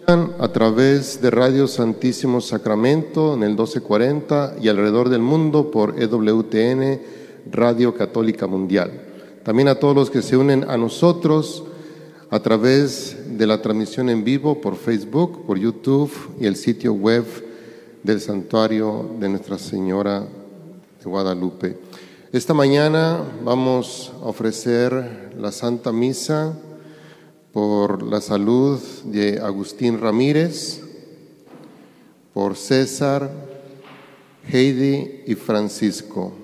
A través de Radio Santísimo Sacramento en el 1240 y alrededor del mundo por EWTN, Radio Católica Mundial. También a todos los que se unen a nosotros a través de la transmisión en vivo por Facebook, por YouTube y el sitio web del Santuario de Nuestra Señora de Guadalupe. Esta mañana vamos a ofrecer la Santa Misa por la salud de Agustín Ramírez, por César, Heidi y Francisco,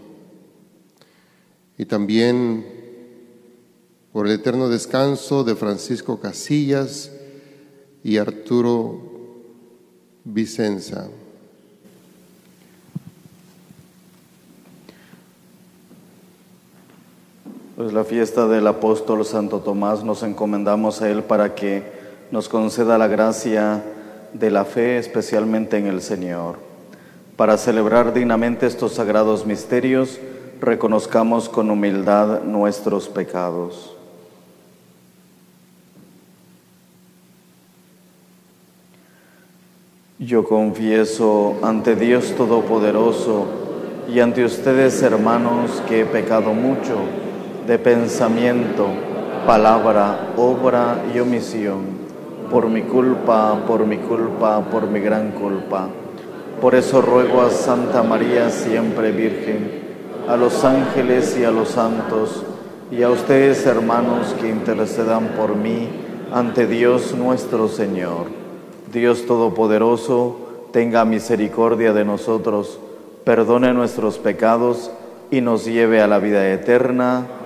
y también por el eterno descanso de Francisco Casillas y Arturo Vicenza. Pues la fiesta del apóstol Santo Tomás nos encomendamos a él para que nos conceda la gracia de la fe, especialmente en el Señor. Para celebrar dignamente estos sagrados misterios, reconozcamos con humildad nuestros pecados. Yo confieso ante Dios Todopoderoso y ante ustedes, hermanos, que he pecado mucho de pensamiento, palabra, obra y omisión, por mi culpa, por mi gran culpa. Por eso ruego a Santa María, siempre Virgen, a los ángeles y a los santos, y a ustedes, hermanos, que intercedan por mí ante Dios nuestro Señor. Dios Todopoderoso, tenga misericordia de nosotros, perdone nuestros pecados y nos lleve a la vida eterna.